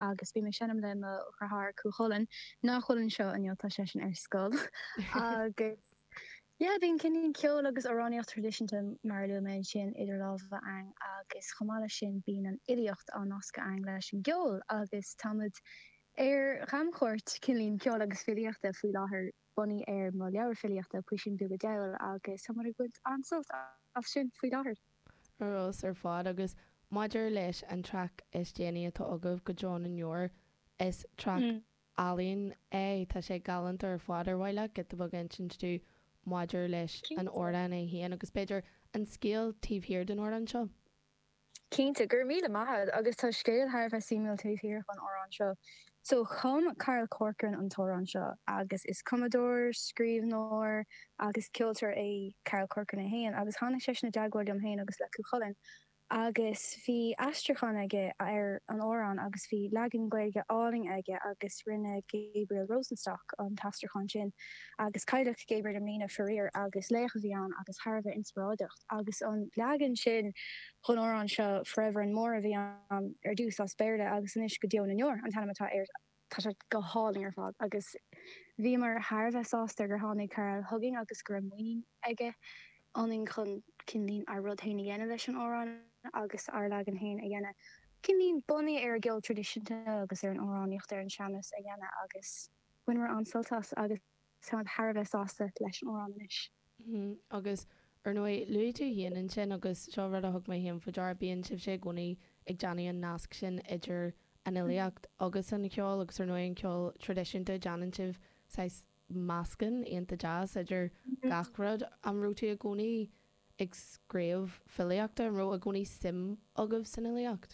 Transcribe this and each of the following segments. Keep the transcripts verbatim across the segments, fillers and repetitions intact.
agus bí me sinnam le rathir cúcholin nach cholinn seo an tá sé sin ar scol agus yeah, bhín cinnín ceol agus aráníocht tradiisianta mar le mé sin idir lábh ang agus chomáile sin bín an iliocht an nasca ang leis an geol agus tamid ar ramchort cinlín ceol agus filiochta faoi láthair buní ar má leabhar filiochta puisin bu deil agus tá mar a gúint ansalt af sin faoi láthair. Arrás ar fád agus maidir leis an track is déanaí atá agah go John an Jóor is track mm. Alíonn é tá sé galant ar fád ar bhaile get bh an sin tú maidir leis an ordan é híana agus beidir an scéal tíbhhir den ordan seo. Cínta gur míle maithad agus tá scéal thar bheith síimiil tíbhhir an orán seo. So chum Carl Corcoran an torán seo agus is Commodore, scríbhnóir agus kiltar é Carl Corcoran a héan agus hána sé na deagháil am héin agus le cúcholinn. Agus hí astrachan aige ar an órán agus hí legan gléige áling aige agus rinne Gabriel Rosenstock an tastrachan sin agus caiideach Gabriel am lína Ferrier agus lécha bhí an agus Harbheith inspiráidecht agus an legan sin chun órán seo forever an mór a bhí an ar dús as béirde agus inis go deon an Jóor an tanamatá ar tá sé go háling ar fád agus bhí mar Harbheith sásta gur hánig Carl hugging agus gur muoing aige aning chun cinlín ar rud héna dhéana leis an órán agus ar legan héin a dhéine cinlín buní ar gil tradiisianta agus ar an óráníocht ar an seanas a dhéine agus buinmar ansaltas agus tá Harbheith sásta leis an óránis. Agus ar nó luú tú híanaan sin agus seo rud a thug mé him fadear bíon sib sé gcónaí ag deanaí an nasc sin idir an iliacht agus an ceol agus ar nó an ceol tradiisianta deanan sibh sais máscan ionta jazz idir gachrad an rútaí a gcónaí ag scríomh filiachta an ro a gcónaí sim agah san iliacht.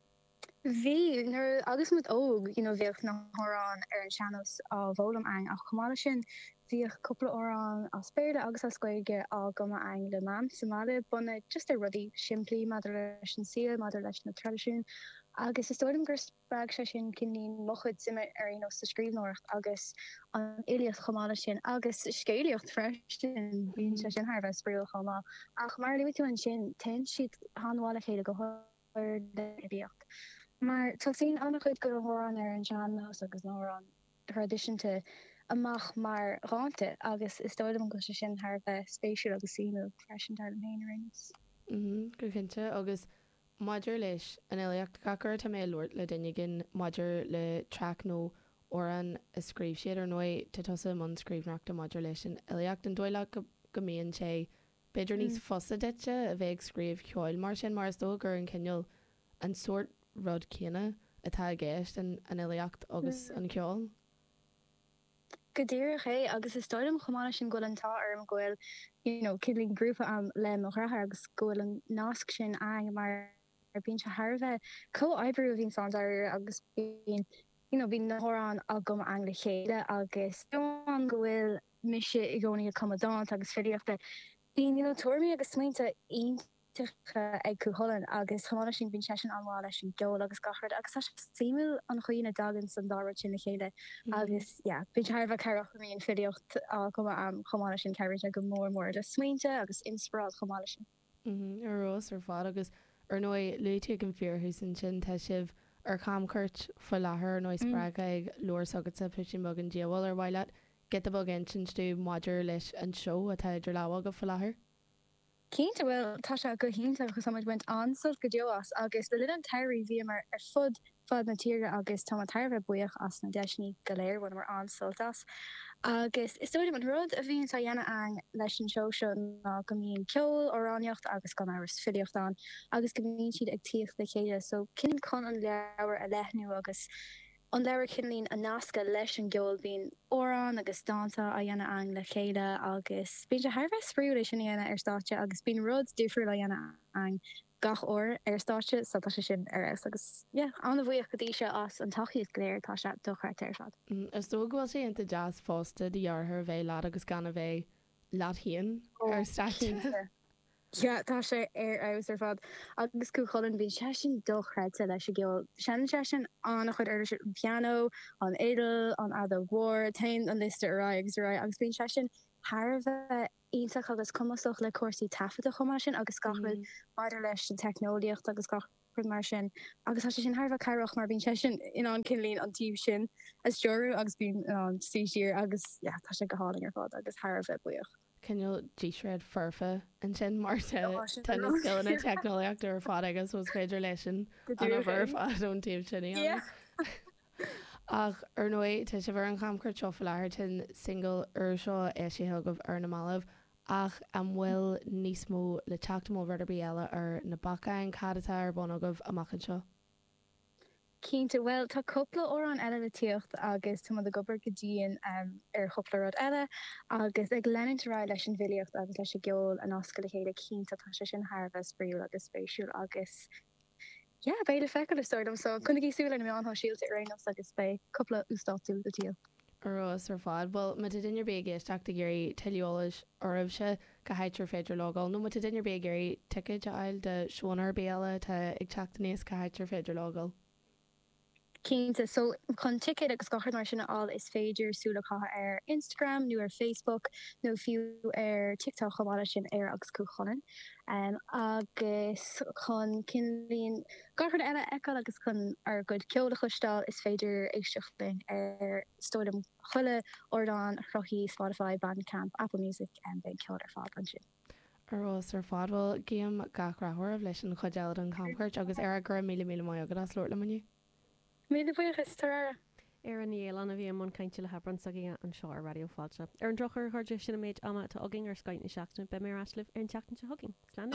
Bhí nar agus mu óg you know, bhíoh na hórán ar an seanas á bhólam ang ach chumála sin bhíoh cúpla órán á spéirde agus á scoige á goma ang le mam Somália buna just a rudí siimplí madidir leis an síl madidir leis na tradiisiún agus is stoidm gur spag se sin cinlín mochud simime ar nó sa scríbhnóireacht agus an éliacht chomála sin agus scéalaocht freistin bhíonn se sin Harbheith spríoil chomá ach mar liú an sin ten siad háhála chéile go thuir de bíocht. Maar tá sin annach chud go hórán ar an seanas agus nó an tradiisianta amach mar ráante agus is stoidm go sin Harbheith spéisiú agus síú freisin dar an héin rins. Mhm, go cinnte agus Maidir leis an éileacht gachar tá mé luirt le duine gin maidir le track nó ó an scríb siad ar nói te tosa man scríbneachta maidir leis an éileacht an dóile go gomíonn sé beidir níos fosa deite a bheith scríb cheáil mar sin mar dó gur an ceol an sort rud céine atá ggéist an an éileacht agus an ceáil. Godéir é agus is stoidm chomána sin go antá ar an ghfuil you know, kidling grúpa am le mo ratha agus ghfuil an nasc sin ang mar ar bín se Harbheith co-ibrú hín fan agus bín you know, bín na hórán a gom ang le chéile agus an gohfuil mise i gcónaí a commandant agus féidirachta bín you know, tuairmí agus smaointe iontacha ag cútholinn agus chamána sin bín sesin anhá leis sin geol agus gachard agus tá síimiil an chuoine dagan san dára sin na chéile agus yeah, bín Harbheith ceach go míon féideocht a go am chamána sin ceirte go mór mór le smaointe agus inspirál chamála sin. Mhm, arrás ar fád agus ar nó luúte an fearthús an sin tá sibh ar camcuirt fo láthair nó sppraga ag luair sagad sa pusin bag an díomhil ar bhaile get a bag an sin stú maidir leis an seo atá idir láha go fo láthair. Cínta bhfuil tá se go hínta chu samid buint ansol go deoas agus le an teirí bhí mar ar fud fad na tíre agus tá tarbh buoch as na deisní goléir bhna mar ansoltas. Agus is stoid an rud a bhíonn sa dhéana ang leis an seo ná go míon ceol óráneocht agus gan áras filiocht an agus go míon siad ag tíocht le chéile, so cin chun an leabhar a lethnú agus an leabhar cinlín a nasca leis an geol bhín órán agus dáanta a dhéana ang le chéile agus bíon se Harbheith spríú lei sin dhéana ar státe agus bíon rud difriú le dhéana ang gach or ar státe sa tá sin ar agus an bhuioch go dtí se as an tachiíos léir tá se dochart ar fad. Is tó gohfuil sé inta jazz fásta dhearthar bheith lá agus gan a bheith láthíon ar státe. Ja tá sé ar aus ar fad agus cúcholinn bhí se sin dochreite leis ggéil sean se sin an chud ar piano an édal an ada bhór tain an liste ará agus ra agus bíon se sin Harbheith ionach agus cumasach le cuasaí tafada chumá sin agus gachfuil maidir leis an technoliaocht agus chud mar sin agus tá sin Harbh caiireach mar bhín sin in an cinlín an tíb sin as deorú agus bín an síir agus tá sé go háling ar fád agus Harbh buoch. Cinneal G-shred furfa an sin mar tennis skill na technoliaach ar fád agus was féidir lei sin an bhar fád ón tíb sinna. Ach ar nuai tá sé bhar an chamcur teofa leir tin single ar seo é sé thugah ar na malamh ach an bhfuil níos mó le teachtamó ruidir béala ar na bacain cadatá ar bonagah amachchan seo. Cínta well tá coppla ó an eile le tíocht agus tu a gobar go dtíon um, ar choplarrád eile agus ag leninrá leis an bhiliocht agus leis geol an oscail le chéile cínta tá sé sin Harbh spríú agus spéisiúil agus yeah, beide fecha is stardom so kunna gí súla na an síílte rénos agus bei coppla ústáú go tío. Arrás ar fád, well mu dinner béige teachta géirí teleolais ormh se go heitir féidir legáil, nó mu dinner béirí tuid eil de seonar béala tá ag teachtaníos go heitir féidir legáil. Cínta so chun ticket agus gachar mar sinna all is féidir súla chatha ar Instagram nó ar Facebook nó fiú ar TikTok chaáile sin ar agus cúchanan um, agus chun cinlíon gachar eile eáil agus chun ar go ceola chustal is féidir éisteachling ar stóidm chuile ordáin chrochií Spotify, Bandcamp, Apple Music an ben ceol ar fád an sin. Arrás ar fádhil géam gachrathir leis an chudead an campairt agus ar gur mí mí mai agad as lúir le maniu. Mé buchas tar ar an élan a bhí am caiinte le hebran sa an seo ar radioáilte. Ar an drochar chuir sinna méid ama tá agin ar Skype na seachna be mé aslih ar an teachtain se hagin. Slán.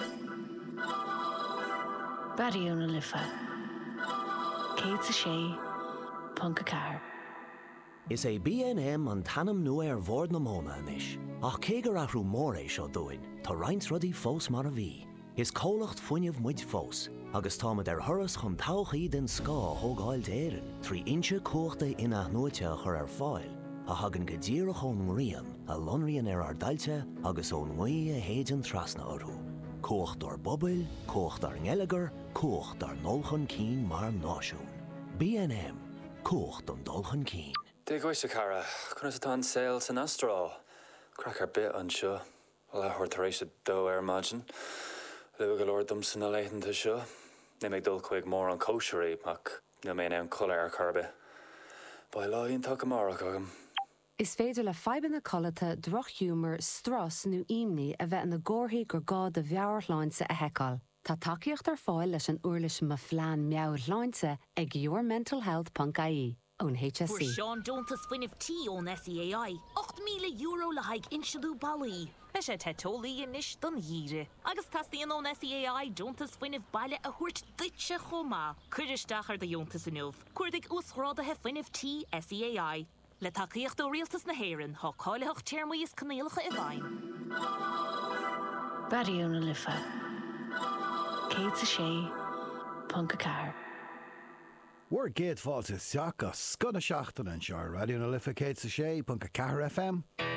Baíúna lifa. Cé a sé Punca Car. Is é B N M an tanam nua ar bhór na móna inis. Ach cé gur athrú mór é seo dúin, tá roinnt rudaí fós mar a bhí. Is cólacht fuinneamh muid fós, agus támad ar thuras chun tauchaí den scá thógáil éireann, trí inse cuachta ina nuaite chur ar fáil, a hagan go ddíireach ón rian, a lonrian ar ar dailte agus ón ngaí a héidir trasna orthú. Cuacht ar bobail, cuacht ar ngeileagar, cuacht ar nolchan cín mar náisiún. B N M, cuacht an dulchan cín. Dé goise cara, chuna tá an saoil san astrá. Crack ar bit an seo, well a thuir éis dó ar margin. Le go leir dum san na leighanta seo. Ní méid dul chuig mór an cóisiirí ach ní mé an chola ar carbe. Ba láonn tá go marach agam. Is féidir le feiban na colata droch humor, stras nó imní a bheith na ggóthaí gur gád a bheabharláinsa a heiceáil. Tá takeíocht ar fáil leis an uirlis ma phlean meabharláinsa ag your mental health punt I E ón H S C. Fuair Seán Dontas fuinneamh tí ón S E A I, ocht míle euro le haig inseadú ballaí. Be sé tetólaí inis don dhíre. Agus tastíon ón S E A I Dontas fuinneamh baile a thuirt duitse chomá. Cuiristeach ar de Dontas inniuh. Cuirdig úsrádathe fuinneamh tí S E A I. Le takeíocht ó rialtas na héireann, há cáileach téirmaíos canéalacha i bhain. Baíúna lifa. Cé a sé Punca Car. We're géad fáilte seach a scona seachtain an seo radioúna lifa cé a sé Punca Car F M.